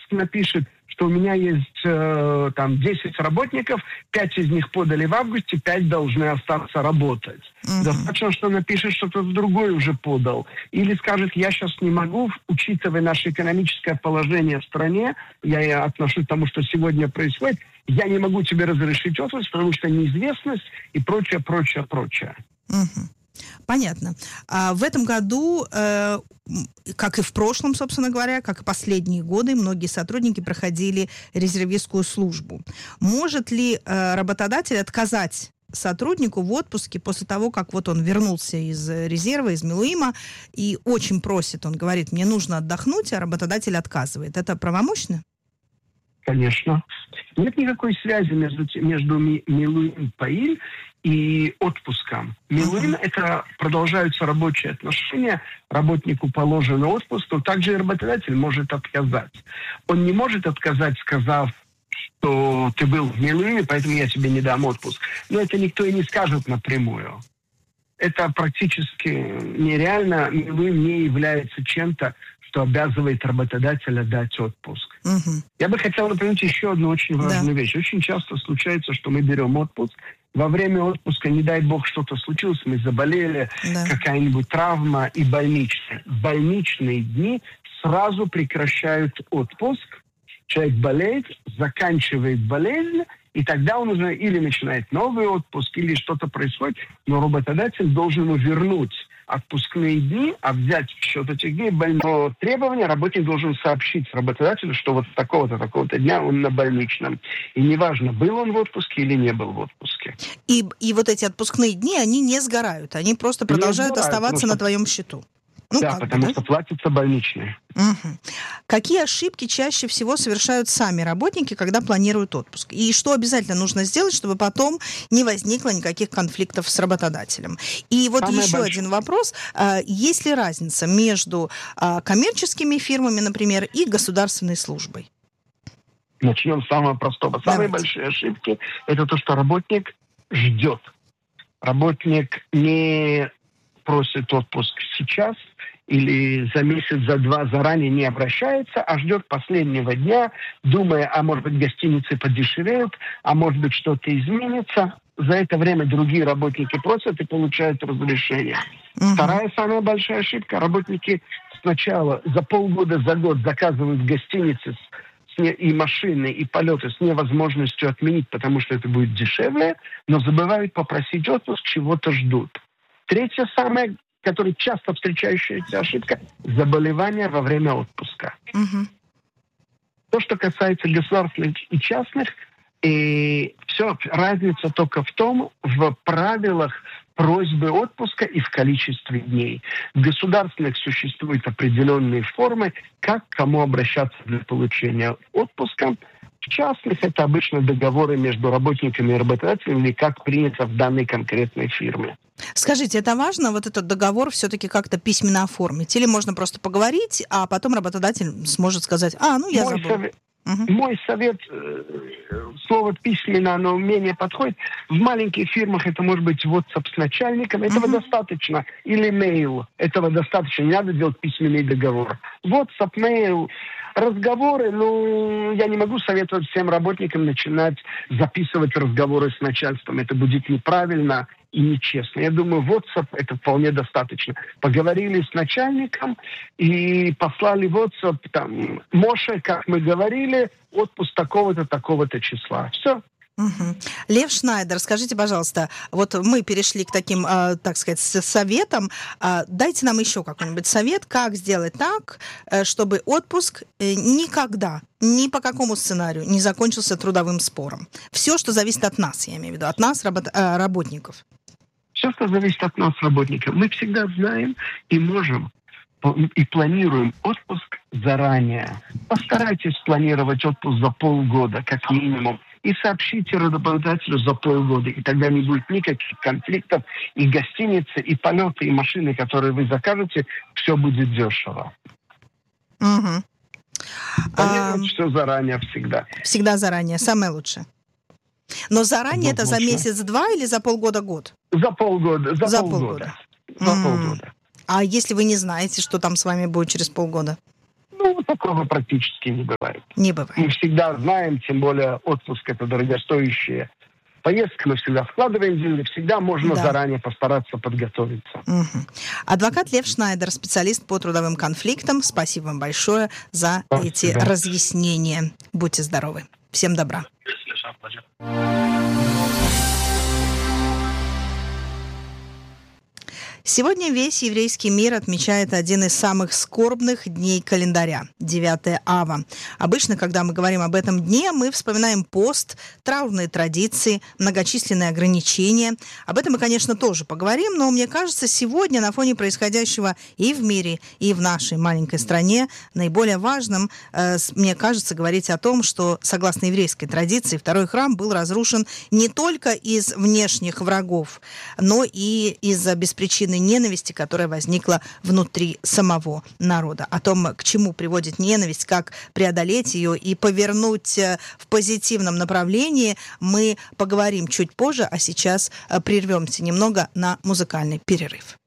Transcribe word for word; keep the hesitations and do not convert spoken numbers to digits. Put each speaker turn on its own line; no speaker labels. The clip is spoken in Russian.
напишет, что у меня есть э, там десять работников, пять из них подали в августе, пять должны остаться работать. Uh-huh. Достаточно, что напишет, что кто-то другой уже подал. Или скажет, я сейчас не могу, учитывая наше экономическое положение в стране, я отношусь к тому, что сегодня происходит, я не могу тебе разрешить отпуск, потому что неизвестность и прочее, прочее, прочее.
Uh-huh. Понятно. А в этом году, э, как и в прошлом, собственно говоря, как и последние годы, многие сотрудники проходили резервистскую службу. Может ли э, работодатель отказать сотруднику в отпуске после того, как вот он вернулся из резерва, из Милуима, и очень просит, он говорит, мне нужно отдохнуть, а работодатель отказывает. Это правомочно?
Конечно. Нет никакой связи между, между Милуим Паиль и отпуском. Милуим uh-huh. это продолжаются рабочие отношения, работнику положен отпуск, но также и работодатель может отказать. Он не может отказать, сказав, что ты был в Милуиме, поэтому я тебе не дам отпуск. Но это никто и не скажет напрямую. Это практически нереально. Милуим не является чем-то, что обязывает работодателя дать отпуск. Uh-huh. Я бы хотел напомнить еще одну очень важную да. вещь. Очень часто случается, что мы берем отпуск. Во время отпуска, не дай бог, что-то случилось, мы заболели, да. какая-нибудь травма и больничные. Больничные дни сразу прекращают отпуск. Человек болеет, заканчивает болезнь, и тогда он уже или начинает новый отпуск, или что-то происходит, но работодатель должен ему вернуть отпускные дни, а взять в счет этих дней больного требования, работник должен сообщить работодателю, что вот такого-то, такого-то дня он на больничном. И неважно, был он в отпуске или не был в отпуске.
И, и вот эти отпускные дни, они не сгорают, они просто продолжают сгорают, оставаться на что... твоем счету. Ну,
да, потому бы, да? что платятся больничные.
Угу. Какие ошибки чаще всего совершают сами работники, когда планируют отпуск? И что обязательно нужно сделать, чтобы потом не возникло никаких конфликтов с работодателем? И вот Самое еще большое. один вопрос. Есть ли разница между коммерческими фирмами, например, и государственной службой?
Начнем с самого простого. Самые Давайте. большие ошибки – это то, что работник ждет. Работник не просит отпуск сейчас, или за месяц, за два заранее не обращается, а ждет последнего дня, думая, а может быть гостиницы подешевеют, а может быть что-то изменится. За это время другие работники просят и получают разрешение. Uh-huh. Вторая самая большая ошибка. Работники сначала за полгода, за год заказывают гостиницы с, с, и машины, и полеты с невозможностью отменить, потому что это будет дешевле, но забывают попросить отпуск, чего-то ждут. Третья самая, которая часто встречающаяся ошибка – заболевание во время отпуска. Uh-huh. То, что касается государственных и частных, и все, разница только в том, в правилах просьбы отпуска и в количестве дней. В государственных существуют определенные формы, как к кому обращаться для получения отпуска. В частных это обычно договоры между работниками и работодателями, или как принято в данной конкретной фирме.
Скажите, это важно, вот этот договор все-таки как-то письменно оформить? Или можно просто поговорить, а потом работодатель сможет сказать, а, ну я
Мой
забыл.
Совет,
угу.
Мой совет, слово письменно, оно менее подходит. В маленьких фирмах это может быть WhatsApp с начальником, этого угу. достаточно. Или mail, этого достаточно, не надо делать письменный договор. WhatsApp, mail... Разговоры, ну, я не могу советовать всем работникам начинать записывать разговоры с начальством. Это будет неправильно и нечестно. Я думаю, WhatsApp это вполне достаточно. Поговорили с начальником и послали WhatsApp, там, Моше, как мы говорили, отпуск такого-то, такого-то числа. Все.
Угу. Лев Шнайдер, скажите, пожалуйста, вот мы перешли к таким, э, так сказать, советам. Э, дайте нам еще какой-нибудь совет, как сделать так, э, чтобы отпуск э, никогда, ни по какому сценарию не закончился трудовым спором. Все, что зависит от нас, я имею в виду, от нас, работ, э, работников.
Все, что зависит от нас, работников. Мы всегда знаем и можем и планируем отпуск заранее. Постарайтесь планировать отпуск за полгода, как минимум. И сообщите работодателю за полгода, и тогда не будет никаких конфликтов, и гостиницы, и полеты, и машины, которые вы закажете, все будет дешево.
Угу.
Планировать а... все заранее всегда.
Всегда заранее, самое лучшее. Но заранее это за месяц-два или за полгода-год?
За полгода. За,
за
полгода.
полгода.
За
Mm.
полгода.
А если вы не знаете, что там с вами будет через полгода?
Ну, Ну, такого практически не бывает.
Не бывает.
Мы всегда знаем, тем более отпуск — это дорогостоящая поездка, мы всегда вкладываем деньги, всегда можно
Да.
заранее постараться подготовиться.
Угу. Адвокат Лев Шнайдер, специалист по трудовым конфликтам. Спасибо вам большое за
Спасибо.
эти разъяснения. Будьте здоровы. Всем добра. Сегодня весь еврейский мир отмечает один из самых скорбных дней календаря – девятое ава. Обычно, когда мы говорим об этом дне, мы вспоминаем пост, траурные традиции, многочисленные ограничения. Об этом мы, конечно, тоже поговорим, но мне кажется, сегодня на фоне происходящего и в мире, и в нашей маленькой стране наиболее важным, э, мне кажется, говорить о том, что, согласно еврейской традиции, второй храм был разрушен не только из внешних врагов, но и из-за беспричинной ненависти, которая возникла внутри самого народа. О том, к чему приводит ненависть, как преодолеть ее и повернуть в позитивном направлении, мы поговорим чуть позже, а сейчас прервемся немного на музыкальный перерыв.